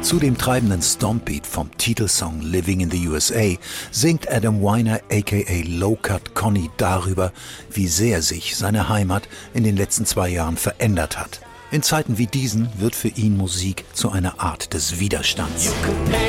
Zu dem treibenden Stompbeat vom Titelsong Living in the USA singt Adam Weiner aka Low Cut Connie darüber, wie sehr sich seine Heimat in den letzten 2 Jahren verändert hat. In Zeiten wie diesen wird für ihn Musik zu einer Art des Widerstands.